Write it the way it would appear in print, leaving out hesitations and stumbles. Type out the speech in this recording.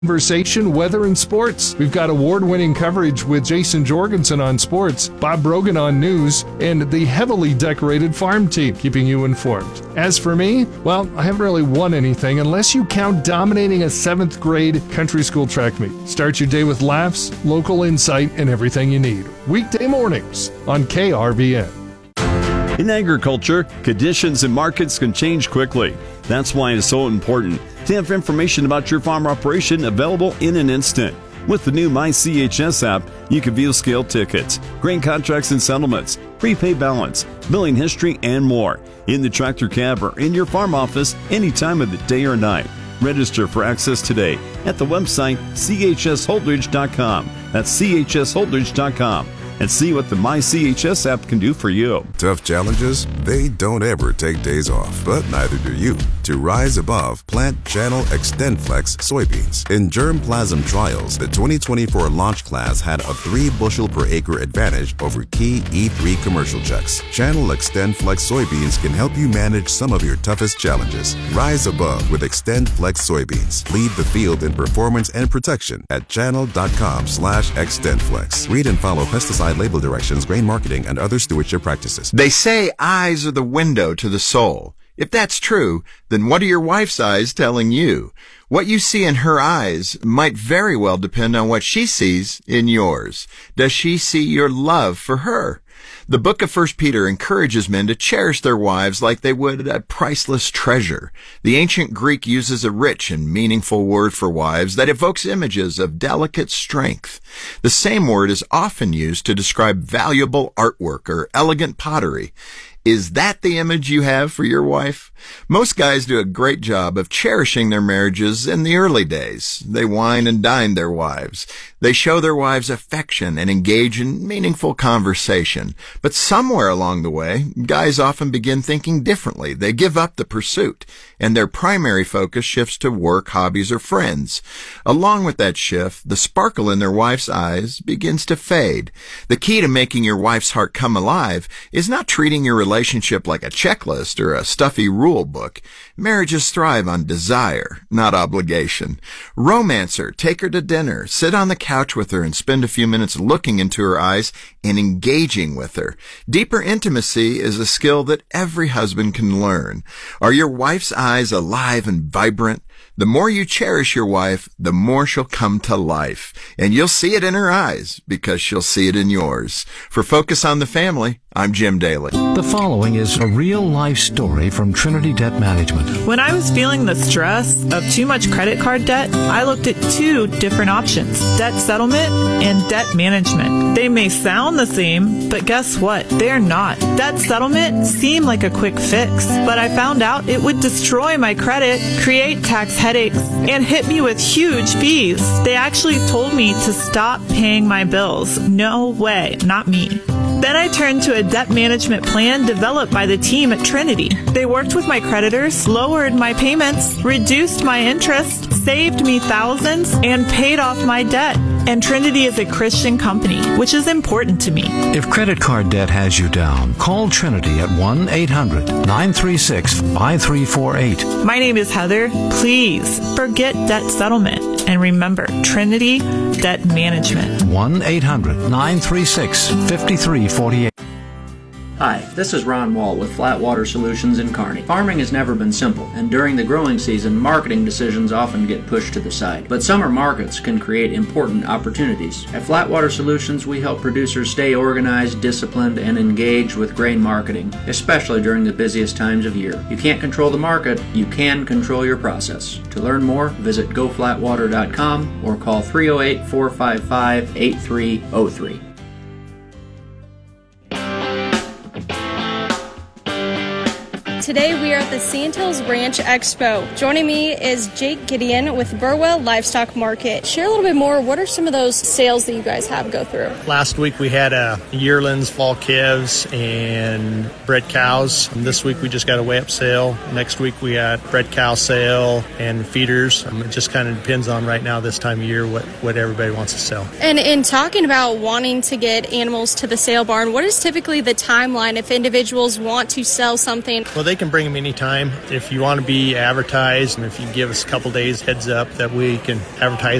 Conversation, weather, and sports. We've got award-winning coverage with Jason Jorgensen on sports, Bob Brogan on news, and the heavily decorated farm team keeping you informed. As for me, well, I haven't really won anything unless you count dominating a 7th grade country school track meet. Start your day with laughs, local insight, and everything you need. Weekday mornings on KRVN. In agriculture, conditions and markets can change quickly. That's why it's so important to have information about your farm operation available in an instant. With the new MyCHS app, you can view scale tickets, grain contracts and settlements, prepay balance, billing history, and more in the tractor cab or in your farm office any time of the day or night. Register for access today at the website chsholdridge.com. That's chsholdridge.com. And see what the MyCHS app can do for you. Tough challenges, they don't ever take days off, but neither do you. To rise above, plant Channel XtendFlex soybeans. In germplasm trials, the 2024 launch class had a 3 bushel per acre advantage over key E3 commercial checks. Channel XtendFlex soybeans can help you manage some of your toughest challenges. Rise above with XtendFlex soybeans. Lead the field in performance and protection at channel.com/XtendFlex. Read and follow pesticide label directions, grain marketing, and other stewardship practices. They say eyes are the window to the soul. If that's true, then what are your wife's eyes telling you? What you see in her eyes might very well depend on what she sees in yours. Does she see your love for her? The book of 1 Peter encourages men to cherish their wives like they would a priceless treasure. The ancient Greek uses a rich and meaningful word for wives that evokes images of delicate strength. The same word is often used to describe valuable artwork or elegant pottery. Is that the image you have for your wife? Most guys do a great job of cherishing their marriages in the early days. They wine and dine their wives. They show their wives affection and engage in meaningful conversation. But somewhere along the way, guys often begin thinking differently. They give up the pursuit, and their primary focus shifts to work, hobbies, or friends. Along with that shift, the sparkle in their wife's eyes begins to fade. The key to making your wife's heart come alive is not treating your relationship like a checklist or a stuffy rule book. Marriages thrive on desire, not obligation. Romance her, take her to dinner, sit on the couch with her and spend a few minutes looking into her eyes and engaging with her. Deeper intimacy is a skill that every husband can learn. Are your wife's eyes alive and vibrant? The more you cherish your wife, the more she'll come to life. And you'll see it in her eyes because she'll see it in yours. For Focus on the Family, I'm Jim Daly. The following is a real-life story from Trinity Debt Management. When I was feeling the stress of too much credit card debt, I looked at 2 different options: debt settlement and debt management. They may sound the same, but guess what? They're not. Debt settlement seemed like a quick fix, but I found out it would destroy my credit, create tax headaches, and hit me with huge fees. They actually told me to stop paying my bills. No way, not me. Then I turned to a debt management plan developed by the team at Trinity. They worked with my creditors, lowered my payments, reduced my interest, saved me thousands, and paid off my debt. And Trinity is a Christian company, which is important to me. If credit card debt has you down, call Trinity at 1-800-936-5348. My name is Heather. Please forget debt settlement and remember Trinity Debt Management. 1-800-936-5348. Hi, this is Ron Wall with Flatwater Solutions in Kearney. Farming has never been simple, and during the growing season, marketing decisions often get pushed to the side. But summer markets can create important opportunities. At Flatwater Solutions, we help producers stay organized, disciplined, and engaged with grain marketing, especially during the busiest times of year. You can't control the market, you can control your process. To learn more, visit goflatwater.com or call 308-455-8303. Today we are at the Sandhills Ranch Expo. Joining me is Jake Gideon with Burwell Livestock Market. Share a little bit more. What are some of those sales that you guys have go through? Last week we had yearlings, fall calves, and bred cows. And this week we just got a weigh-up sale. Next week we got bred cow sale and feeders. It just kind of depends on right now this time of year what everybody wants to sell. And in talking about wanting to get animals to the sale barn, what is typically the timeline if individuals want to sell something? Well, they can bring them anytime. If you want to be advertised and if you give us a couple days heads up that we can advertise